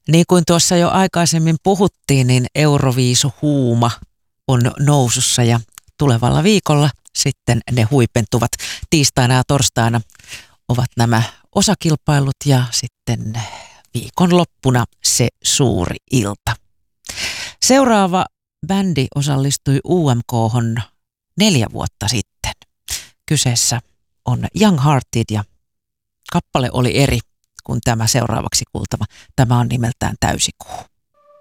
Niin kuin tuossa jo aikaisemmin puhuttiin, niin Euroviisuhuuma on nousussa ja tulevalla viikolla sitten ne huipentuvat. Tiistaina ja torstaina ovat nämä osakilpailut ja sitten viikonloppuna se suuri ilta. Seuraava bändi osallistui UMK:hon 4 vuotta sitten. Kyseessä on Young Hearted ja kappale oli eri kuin tämä seuraavaksi kuultava. Tämä on nimeltään Täysikuu.